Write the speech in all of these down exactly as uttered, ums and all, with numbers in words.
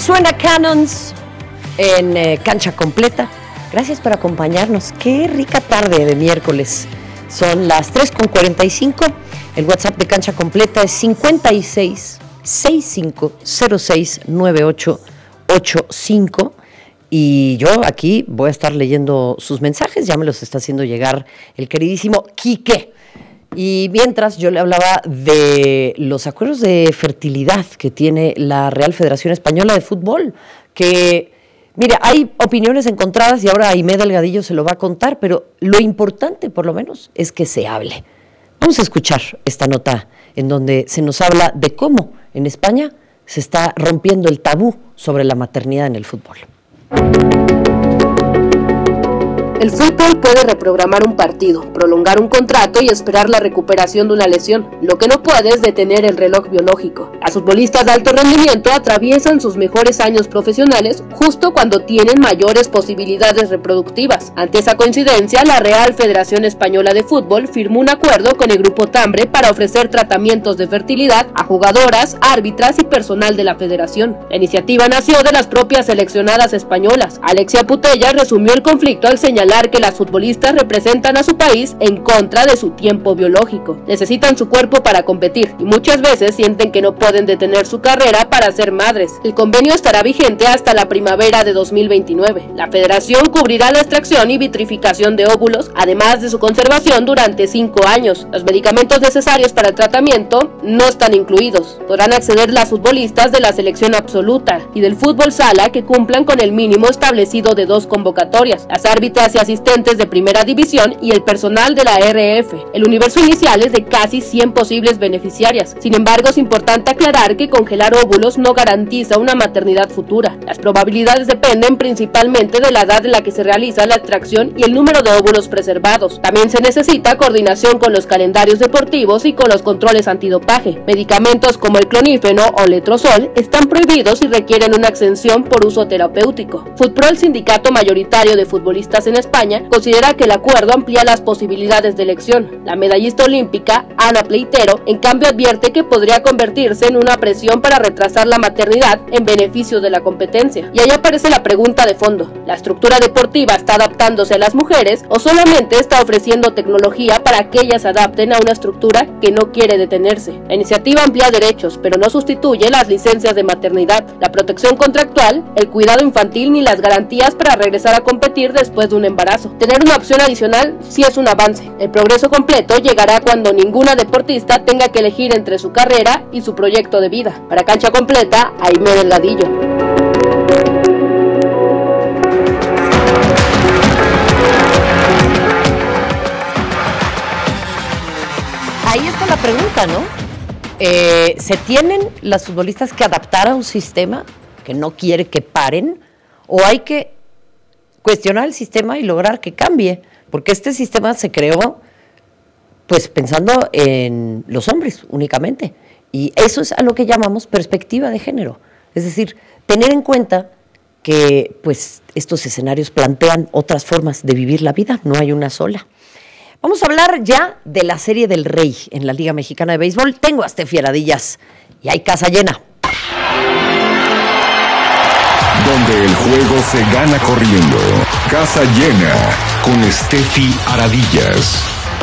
suena Cannons en eh, Cancha Completa. Gracias por acompañarnos. Qué rica tarde de miércoles. Son las tres con cuarenta y cinco. El WhatsApp de Cancha Completa es cincuenta y seis, sesenta y cinco, cero seis, noventa y ocho ochenta y cinco. Y yo aquí voy a estar leyendo sus mensajes. Ya me los está haciendo llegar el queridísimo Quique. Y mientras yo le hablaba de los acuerdos de fertilidad que tiene la Real Federación Española de Fútbol, que, mire, hay opiniones encontradas y ahora Aimé Delgadillo se lo va a contar, pero lo importante, por lo menos, es que se hable. Vamos a escuchar esta nota en donde se nos habla de cómo en España se está rompiendo el tabú sobre la maternidad en el fútbol. El fútbol puede reprogramar un partido, prolongar un contrato y esperar la recuperación de una lesión. Lo que no puede es detener el reloj biológico. Las futbolistas de alto rendimiento atraviesan sus mejores años profesionales justo cuando tienen mayores posibilidades reproductivas. Ante esa coincidencia, la Real Federación Española de Fútbol firmó un acuerdo con el Grupo Tambre para ofrecer tratamientos de fertilidad a jugadoras, árbitras y personal de la federación. La iniciativa nació de las propias seleccionadas españolas. Alexia Putellas resumió el conflicto al señalar que las futbolistas representan a su país en contra de su tiempo biológico. Necesitan su cuerpo para competir y muchas veces sienten que no pueden detener su carrera para ser madres. El convenio estará vigente hasta la primavera de dos mil veintinueve. La federación cubrirá la extracción y vitrificación de óvulos, además de su conservación durante cinco años. Los medicamentos necesarios para el tratamiento no están incluidos. Podrán acceder las futbolistas de la selección absoluta y del fútbol sala que cumplan con el mínimo establecido de dos convocatorias. Las árbitras y asistentes de primera división y el personal de la R F. El universo inicial es de casi cien posibles beneficiarias. Sin embargo, es importante aclarar que congelar óvulos no garantiza una maternidad futura. Las probabilidades dependen principalmente de la edad en la que se realiza la extracción y el número de óvulos preservados. También se necesita coordinación con los calendarios deportivos y con los controles antidopaje. Medicamentos como el clonífeno o letrozol están prohibidos y requieren una exención por uso terapéutico. FUTPRO, el sindicato mayoritario de futbolistas en España, considera que el acuerdo amplía las posibilidades de elección. La medallista olímpica, Ana Pleitero, en cambio advierte que podría convertirse en una presión para retrasar la maternidad en beneficio de la competencia. Y ahí aparece la pregunta de fondo: ¿la estructura deportiva está adaptándose a las mujeres o solamente está ofreciendo tecnología para que ellas se adapten a una estructura que no quiere detenerse? La iniciativa amplía derechos, pero no sustituye las licencias de maternidad, la protección contractual, el cuidado infantil ni las garantías para regresar a competir después de un embarazo. Tener una opción adicional sí es un avance. El progreso completo llegará cuando ninguna deportista tenga que elegir entre su carrera y su proyecto de vida. Para Cancha Completa, Aimé Delgadillo. Ahí está la pregunta, ¿no? Eh, ¿Se tienen las futbolistas que adaptar a un sistema que no quiere que paren? ¿O hay que cuestionar el sistema y lograr que cambie? Porque este sistema se creó pues pensando en los hombres únicamente. Y eso es a lo que llamamos perspectiva de género. Es decir, tener en cuenta que pues estos escenarios plantean otras formas de vivir la vida, no hay una sola. Vamos a hablar ya de la Serie del Rey en la Liga Mexicana de Béisbol. Tengo a Steffi Aradillas y hay casa llena. Donde el juego se gana corriendo. Casa llena con Steffi Aradillas.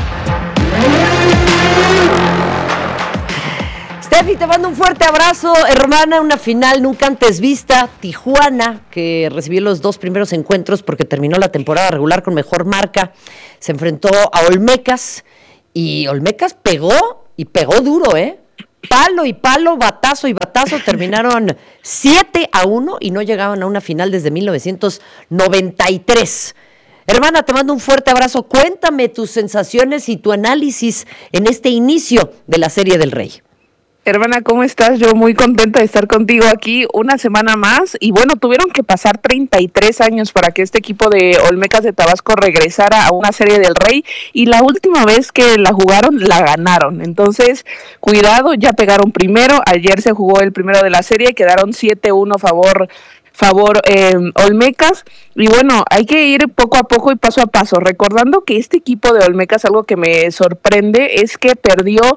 Steffi, te mando un fuerte abrazo, hermana. Una final nunca antes vista. Tijuana, que recibió los dos primeros encuentros porque terminó la temporada regular con mejor marca, se enfrentó a Olmecas y Olmecas pegó y pegó duro, ¿eh? Palo y palo, batazo y batazo, terminaron siete a uno y no llegaban a una final desde mil novecientos noventa y tres. Hermana, te mando un fuerte abrazo. Cuéntame tus sensaciones y tu análisis en este inicio de la Serie del Rey. Hermana, ¿cómo estás? Yo muy contenta de estar contigo aquí una semana más. Y bueno, tuvieron que pasar treinta y tres años para que este equipo de Olmecas de Tabasco regresara a una Serie del Rey. Y la última vez que la jugaron, la ganaron. Entonces, cuidado, ya pegaron primero. Ayer se jugó el primero de la serie y quedaron siete uno a favor favor eh, Olmecas. Y bueno, hay que ir poco a poco y paso a paso, recordando que este equipo de Olmecas, algo que me sorprende es que perdió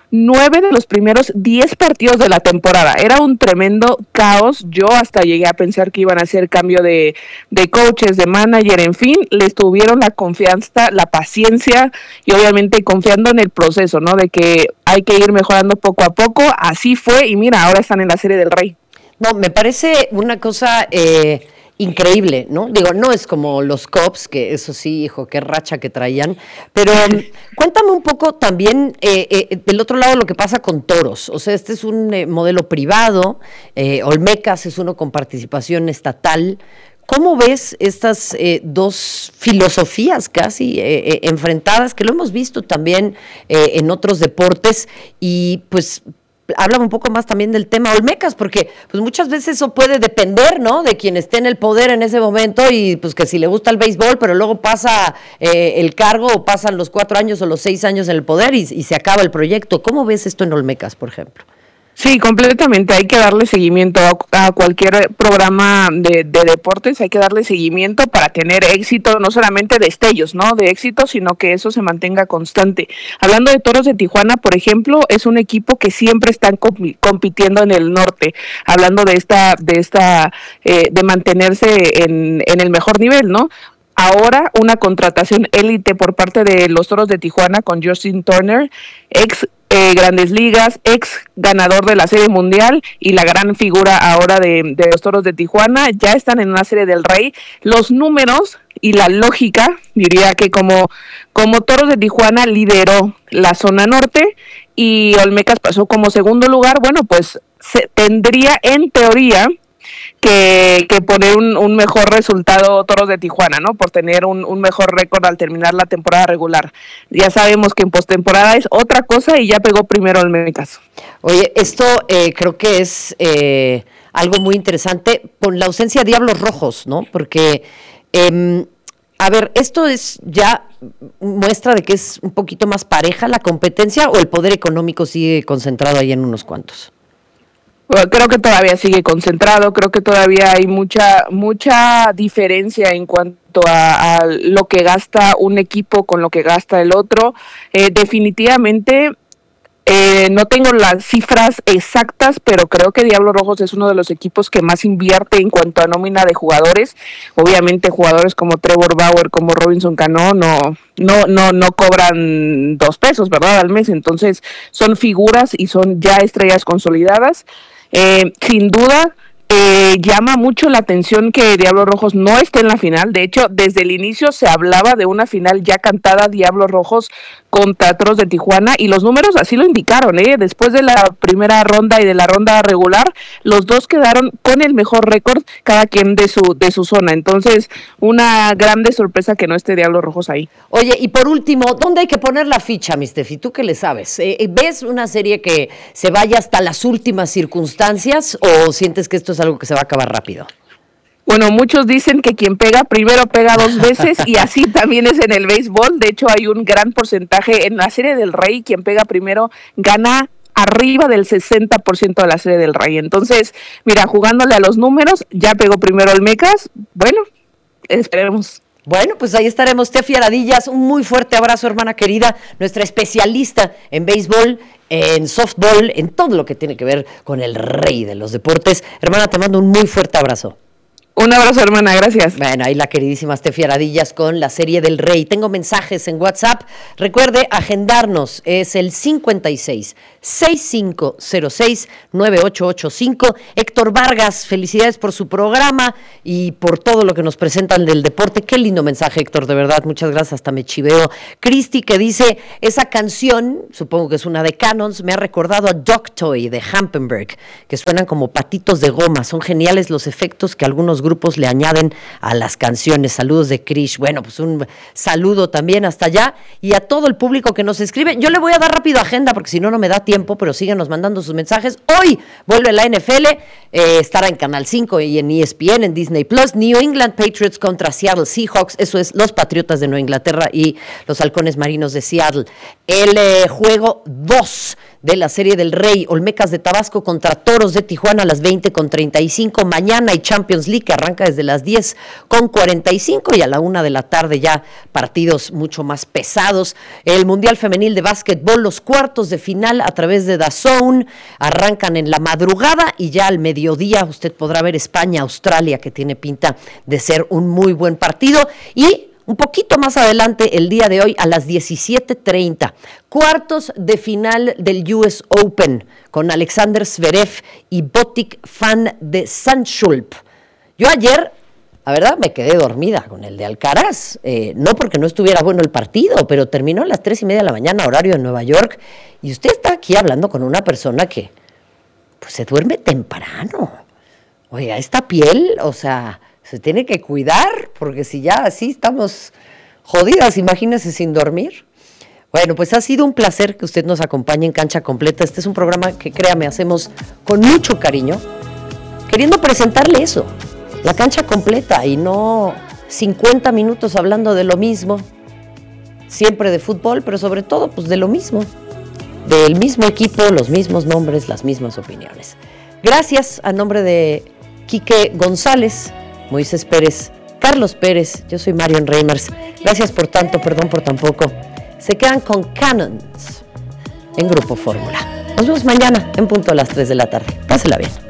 nueve de los primeros diez partidos de la temporada. Era un tremendo caos. Yo hasta llegué a pensar que iban a hacer cambio de, de coaches, de manager, en fin. Les tuvieron la confianza, la paciencia y obviamente confiando en el proceso, ¿no? De que hay que ir mejorando poco a poco. Así fue y mira, ahora están en la Serie del Rey. No, me parece una cosa eh, increíble, ¿no? Digo, no es como los Cubs, que eso sí, hijo, qué racha que traían, pero cuéntame un poco también eh, eh, del otro lado lo que pasa con Toros. O sea, este es un eh, modelo privado, eh, Olmecas es uno con participación estatal. ¿Cómo ves estas eh, dos filosofías casi eh, eh, enfrentadas, que lo hemos visto también eh, en otros deportes? Y pues háblame un poco más también del tema Olmecas, porque pues muchas veces eso puede depender, ¿no?, de quien esté en el poder en ese momento y pues que si le gusta el béisbol, pero luego pasa eh, el cargo o pasan los cuatro años o los seis años en el poder y, y se acaba el proyecto. ¿Cómo ves esto en Olmecas, por ejemplo? Sí, completamente. Hay que darle seguimiento a, a cualquier programa de, de deportes. Hay que darle seguimiento para tener éxito, no solamente destellos, ¿no? De éxito, sino que eso se mantenga constante. Hablando de Toros de Tijuana, por ejemplo, es un equipo que siempre están comp- compitiendo en el norte. Hablando de esta, de esta, eh, de mantenerse en, en el mejor nivel, ¿no? Ahora una contratación élite por parte de los Toros de Tijuana con Justin Turner, ex eh, Grandes Ligas, ex ganador de la Serie Mundial y la gran figura ahora de, de los Toros de Tijuana. Ya están en una Serie del Rey. Los números y la lógica, diría que como, como Toros de Tijuana lideró la zona norte y Olmecas pasó como segundo lugar, bueno, pues se tendría en teoría Que, que poner un, un mejor resultado Toros de Tijuana, ¿no? Por tener un, un mejor récord al terminar la temporada regular. Ya sabemos que en postemporada es otra cosa y ya pegó primero Olmecas. Oye, esto eh, creo que es eh, algo muy interesante con la ausencia de Diablos Rojos, ¿no? Porque, eh, a ver, ¿esto es ya muestra de que es un poquito más pareja la competencia o el poder económico sigue concentrado ahí en unos cuantos? Creo que todavía sigue concentrado, creo que todavía hay mucha mucha diferencia en cuanto a, a lo que gasta un equipo con lo que gasta el otro. Eh, definitivamente eh, no tengo las cifras exactas, pero creo que Diablos Rojos es uno de los equipos que más invierte en cuanto a nómina de jugadores. Obviamente jugadores como Trevor Bauer, como Robinson Cano, no no no no cobran dos pesos, ¿verdad?, al mes. Entonces son figuras y son ya estrellas consolidadas. Eh, sin duda eh, llama mucho la atención que Diablos Rojos no esté en la final. De hecho, desde el inicio se hablaba de una final ya cantada, Diablos Rojos contra Toros de Tijuana, y los números así lo indicaron, ¿eh? Después de la primera ronda y de la ronda regular, los dos quedaron con el mejor récord, cada quien de su de su zona. Entonces, una grande sorpresa que no esté Diablos Rojos ahí. Oye, y por último, ¿dónde hay que poner la ficha, mi Steffi? ¿Tú qué le sabes? Eh, ¿Ves una serie que se vaya hasta las últimas circunstancias o sientes que esto es algo que se va a acabar rápido? Bueno, muchos dicen que quien pega primero pega dos veces y así también es en el béisbol. De hecho, hay un gran porcentaje en la Serie del Rey. Quien pega primero gana arriba del sesenta por ciento de la Serie del Rey. Entonces, mira, jugándole a los números, ya pegó primero Olmecas. Bueno, esperemos. Bueno, pues ahí estaremos. Steffi Aradillas, un muy fuerte abrazo, hermana querida, nuestra especialista en béisbol, en softball, en todo lo que tiene que ver con el rey de los deportes. Hermana, te mando un muy fuerte abrazo. Un abrazo, hermana, gracias. Bueno, ahí la queridísima Steffi Aradillas con la Serie del Rey. Tengo mensajes en WhatsApp. Recuerde agendarnos, es el cincuenta y seis, sesenta y cinco cero seis, noventa y ocho ochenta y cinco. Héctor Vargas, felicidades por su programa y por todo lo que nos presentan del deporte. Qué lindo mensaje, Héctor, de verdad, muchas gracias, hasta me chiveo. Cristi, que dice, esa canción, supongo que es una de Canons, me ha recordado a Dog Toy de Hampenberg, que suenan como patitos de goma. Son geniales los efectos que algunos grupos le añaden a las canciones. Saludos de Krish. Bueno, pues un saludo también hasta allá y a todo el público que nos escribe. Yo le voy a dar rápido agenda porque si no, no me da tiempo, pero síganos mandando sus mensajes. Hoy vuelve la N F L, eh, estará en Canal cinco y en E S P N, en Disney Plus. New England Patriots contra Seattle Seahawks. Eso es los Patriotas de Nueva Inglaterra y los Halcones Marinos de Seattle. El eh, juego dos de la Serie del Rey. Olmecas de Tabasco contra Toros de Tijuana a las veinte con treinta y cinco. Mañana hay Champions League que arranca desde las diez con cuarenta y cinco y a la una de la tarde ya partidos mucho más pesados. El Mundial Femenil de Básquetbol, los cuartos de final a través de D A Z N arrancan en la madrugada y ya al mediodía usted podrá ver España-Australia, que tiene pinta de ser un muy buen partido. Y un poquito más adelante, el día de hoy, a las diecisiete treinta, cuartos de final del U S Open con Alexander Zverev y Botic Van de Zandschulp. Yo ayer, la verdad, me quedé dormida con el de Alcaraz, eh, no porque no estuviera bueno el partido, pero terminó a las tres y media de la mañana, horario de Nueva York, y usted está aquí hablando con una persona que pues se duerme temprano. Oiga, esta piel, o sea, se tiene que cuidar, porque si ya así estamos jodidas, imagínese sin dormir. Bueno, pues ha sido un placer que usted nos acompañe en Cancha Completa. Este es un programa que, créame, hacemos con mucho cariño, queriendo presentarle eso, la cancha completa, y no cincuenta minutos hablando de lo mismo, siempre de fútbol, pero sobre todo pues de lo mismo, del mismo equipo, los mismos nombres, las mismas opiniones. Gracias a nombre de Quique González, Moisés Pérez, Carlos Pérez, yo soy Marion Reimers. Gracias por tanto, perdón por tan poco. Se quedan con Cannons en Grupo Fórmula. Nos vemos mañana en punto a las tres de la tarde. Pásela bien.